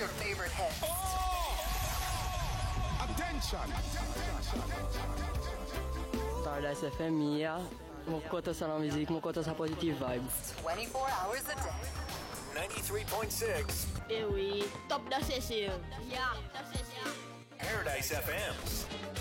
your favorite hits. Attention! Stardust FM hier. Mon compte sur la musique, mon compte sur positive vibes. 24 hours a day. 93.6. Eh oui, top da Cecil. Yeah, top Cecil. Paradise FM.